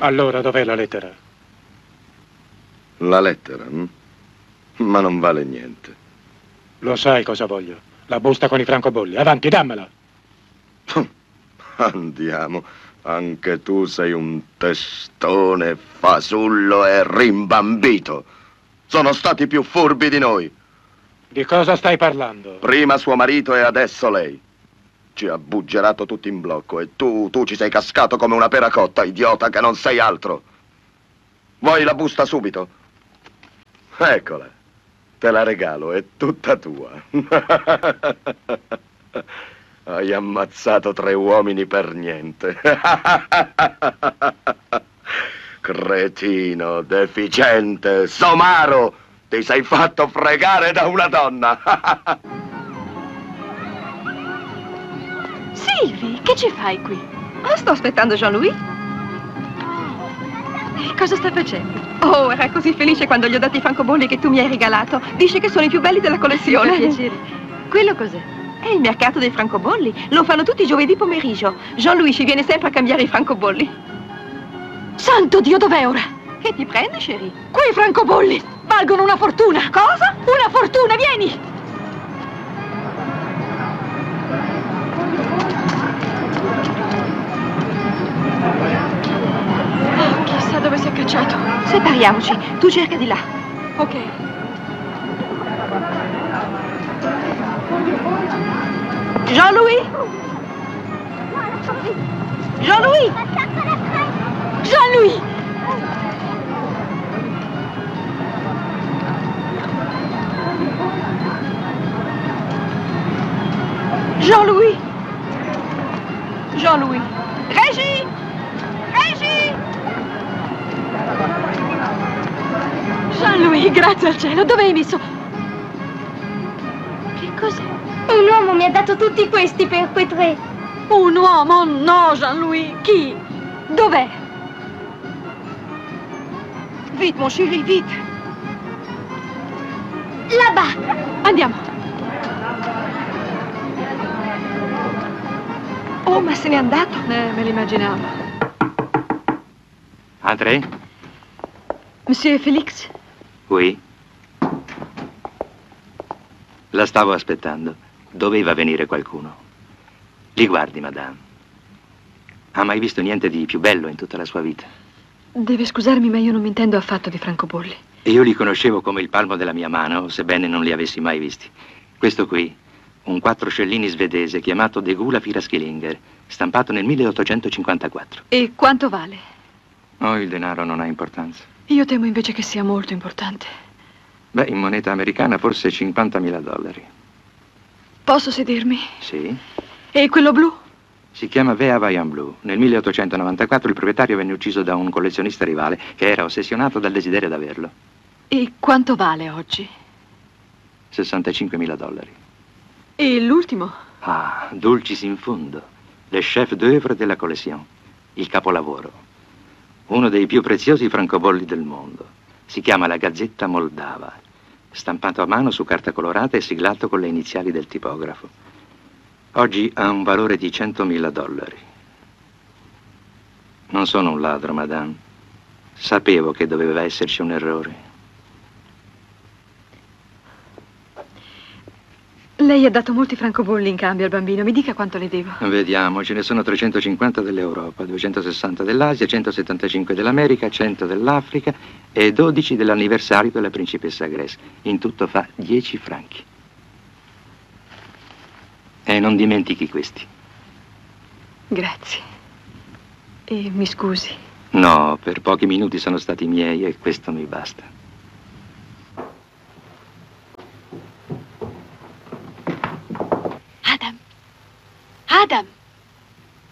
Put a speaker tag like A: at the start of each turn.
A: Allora, dov'è la lettera?
B: La lettera? Ma non vale niente.
A: Lo sai cosa voglio? La busta con i francobolli. Avanti, dammela.
B: Andiamo. Anche tu sei un testone, fasullo e rimbambito. Sono stati più furbi di noi.
A: Di cosa stai parlando?
B: Prima suo marito e adesso lei. Ci ha buggerato tutti in blocco e tu ci sei cascato come una pera cotta, idiota che non sei altro. Vuoi la busta subito? Eccola. Te la regalo, è tutta tua. Hai ammazzato 3 uomini per niente. Cretino, deficiente, somaro, ti sei fatto fregare da una donna.
C: Sylvie, che ci fai qui?
D: Sto aspettando Jean-Louis.
C: Cosa sta facendo?
D: Oh, era così felice quando gli ho dato i francobolli che tu mi hai regalato. Dice che sono i più belli della collezione.
C: Per piacere. Quello cos'è?
D: È il mercato dei francobolli. Lo fanno tutti i giovedì pomeriggio. Jean-Louis ci viene sempre a cambiare i francobolli.
C: Santo Dio, dov'è ora?
D: Che ti prende, chérie?
C: Quei francobolli valgono una fortuna!
D: Cosa?
C: Una fortuna, vieni! Chissà dove si è cacciato.
D: Separiamoci. Tu cerca di là.
C: Ok.
D: Jean-Louis! Jean-Louis!
C: Jean-Louis!
D: Jean-Louis! Jean-Louis! Régie! Régie!
C: Jean-Louis, grazie al cielo, dove hai messo? Che cos'è?
E: Un uomo mi ha dato tutti questi per quei 3.
C: Un uomo? No, Jean-Louis. Chi? Dov'è?
D: Vite, mon chéri, vite!
E: Là-bas.
C: Andiamo.
D: Oh, ma se n'è andato.
C: Me l'immaginavo.
F: André?
C: Monsieur Félix?
F: Oui? La stavo aspettando. Doveva venire qualcuno. Li guardi, madame. Ha mai visto niente di più bello in tutta la sua vita?
C: Deve scusarmi, ma io non mi intendo affatto di francobolli.
F: Io li conoscevo come il palmo della mia mano, sebbene non li avessi mai visti. Questo qui, un 4 scellini svedese chiamato De Gula Firaschilinger, stampato nel 1854.
C: E quanto vale?
F: Oh, il denaro non ha importanza.
C: Io temo invece che sia molto importante.
F: Beh, in moneta americana forse $50.000.
C: Posso sedermi?
F: Sì.
C: E quello blu?
F: Si chiama Vea Vaillant Blue. Nel 1894 il proprietario venne ucciso da un collezionista rivale che era ossessionato dal desiderio d'averlo.
C: E quanto vale oggi?
F: $65.000.
C: E l'ultimo?
F: Ah, Dulcis in fondo, le chef d'œuvre della collezione, il capolavoro. Uno dei più preziosi francobolli del mondo. Si chiama la Gazzetta Moldava, stampato a mano su carta colorata e siglato con le iniziali del tipografo. Oggi ha un valore di $100.000. Non sono un ladro, madame. Sapevo che doveva esserci un errore.
C: Lei ha dato molti francobolli in cambio al bambino. Mi dica quanto le devo.
F: Vediamo, ce ne sono 350 dell'Europa, 260 dell'Asia, 175 dell'America, 100 dell'Africa e 12 dell'anniversario della principessa Grace. In tutto fa 10 franchi. E non dimentichi questi.
C: Grazie. E mi scusi.
F: No, per pochi minuti sono stati miei e questo mi basta.
C: Adam! Adam!